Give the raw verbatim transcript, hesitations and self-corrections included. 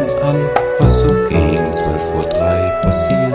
uns an, was so gegen zwölf Uhr drei passiert.